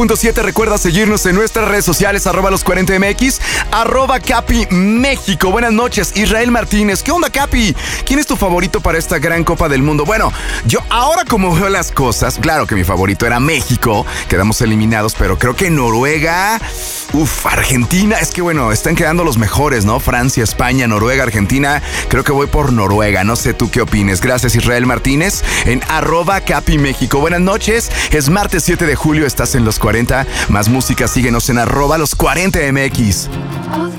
7. Recuerda seguirnos en nuestras redes sociales, @los40mx, @Capi México. Buenas noches, Israel Martínez. ¿Qué onda, Capi? ¿Quién es tu favorito para esta gran Copa del Mundo? Bueno, yo ahora como veo las cosas, claro que mi favorito era México, quedamos eliminados, pero creo que Noruega, Argentina, es que bueno, están quedando los mejores, ¿no? Francia, España, Noruega, Argentina, creo que voy por Noruega, no sé tú qué opines. Gracias, Israel Martínez, en @Capi México. Buenas noches, es martes 7 de julio, estás en los 40, más música, síguenos en @los40mx.